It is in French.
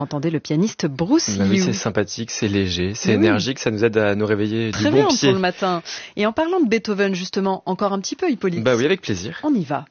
Entendez le pianiste Bruce Bah oui, Liu. c'est sympathique, c'est léger, c'est Oui. énergique, ça nous aide à nous réveiller du Très bon bien pied. pour le matin. Et en parlant de Beethoven, justement, encore un petit peu, Hippolyte. Bah oui, avec plaisir. On y va.